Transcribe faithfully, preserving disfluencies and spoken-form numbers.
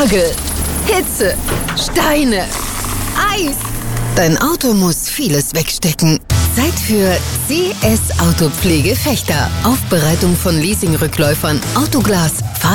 Hagel, Hitze, Steine, Eis. Dein Auto muss vieles wegstecken. Zeit für C S Autopflege Fechter. Aufbereitung von Leasingrückläufern, Autoglas,